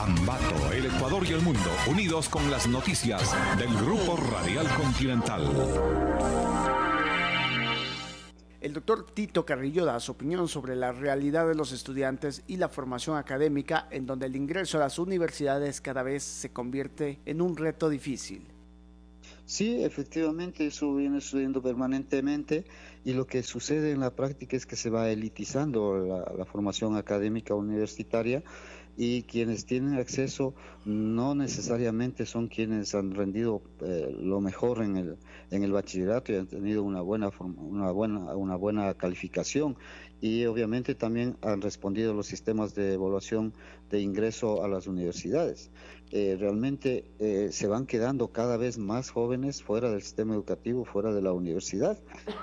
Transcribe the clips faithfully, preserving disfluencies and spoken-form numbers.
Ambato, el Ecuador y el mundo, unidos con las noticias del Grupo Radial Continental. El doctor Tito Carrillo da su opinión sobre la realidad de los estudiantes y la formación académica, en donde el ingreso a las universidades cada vez se convierte en un reto difícil. Sí, efectivamente, eso viene sucediendo permanentemente y lo que sucede en la práctica es que se va elitizando la, la formación académica universitaria, y quienes tienen acceso no necesariamente son quienes han rendido eh, lo mejor en el en el bachillerato y han tenido una buena una buena una buena calificación, y obviamente también han respondido los sistemas de evaluación de ingreso a las universidades. Eh, realmente eh, se van quedando cada vez más jóvenes fuera del sistema educativo, fuera de la universidad,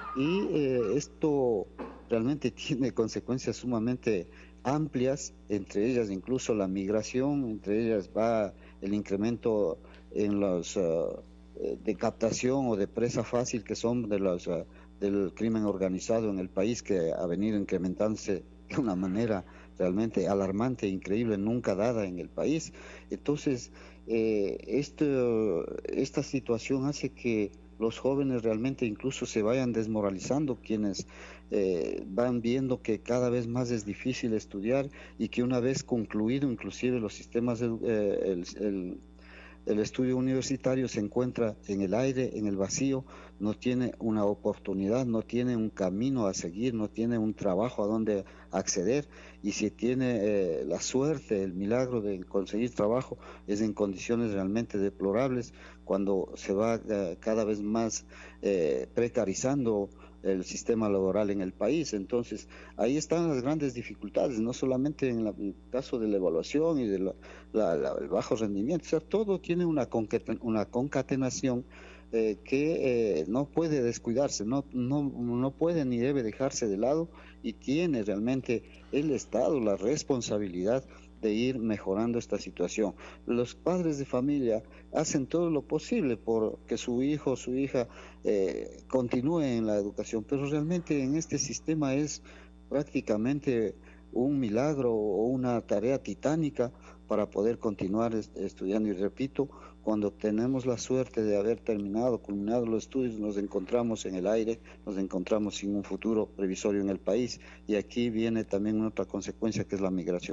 y eh, esto realmente tiene consecuencias sumamente amplias, entre ellas incluso la migración, entre ellas va el incremento en los uh, de captación o de presa fácil que son de los uh, del crimen organizado en el país, que ha venido incrementándose de una manera realmente alarmante e increíble, nunca dada en el país. Entonces, eh, esto, esta situación hace que los jóvenes realmente incluso se vayan desmoralizando, quienes eh, van viendo que cada vez más es difícil estudiar y que una vez concluido inclusive los sistemas, de, eh, el, el, el estudio universitario se encuentra en el aire, en el vacío, no tiene una oportunidad, no tiene un camino a seguir, no tiene un trabajo a donde acceder, y si tiene eh, la suerte, el milagro de conseguir trabajo, es en condiciones realmente deplorables, cuando se va eh, cada vez más eh, precarizando el sistema laboral en el país. Entonces ahí están las grandes dificultades, no solamente en, la, en el caso de la evaluación y del de bajo rendimiento, o sea, todo tiene una, una concatenación eh, que eh, no puede descuidarse, no, no, no puede ni debe dejarse de lado, y tiene realmente el Estado la responsabilidad de ir mejorando esta situación. Los padres de familia hacen todo lo posible por que su hijo o su hija eh, continúe en la educación, pero realmente en este sistema es prácticamente un milagro o una tarea titánica para poder continuar est- estudiando. Y repito, cuando tenemos la suerte de haber terminado, culminado los estudios, nos encontramos en el aire, nos encontramos sin un futuro previsorio en el país, y aquí viene también otra consecuencia, que es la migración.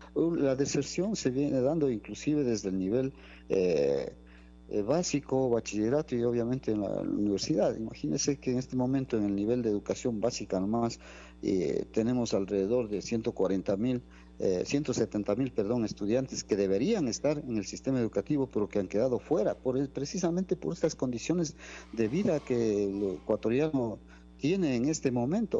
La deserción se viene dando inclusive desde el nivel eh, eh, básico, bachillerato y obviamente en la, la universidad. Imagínense que en este momento en el nivel de educación básica nomás eh, tenemos alrededor de ciento cuarenta mil, eh, ciento setenta mil, perdón, estudiantes que deberían estar en el sistema educativo, pero que han quedado fuera, por, precisamente por estas condiciones de vida que el ecuatoriano tiene en este momento.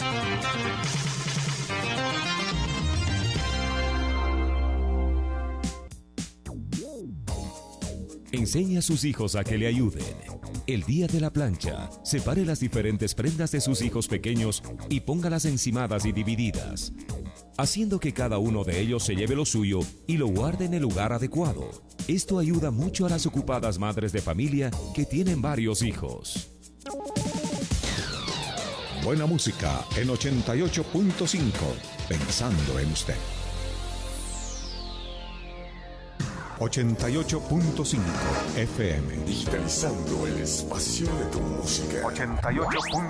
Enseñe a sus hijos a que le ayuden. El día de la plancha, separe las diferentes prendas de sus hijos pequeños y póngalas encimadas y divididas, haciendo que cada uno de ellos se lleve lo suyo y lo guarde en el lugar adecuado. Esto ayuda mucho a las ocupadas madres de familia que tienen varios hijos. Buena música en ochenta y ocho punto cinco, pensando en usted. ochenta y ocho punto cinco F M. Digitalizando el espacio de tu música. ochenta y ocho punto cinco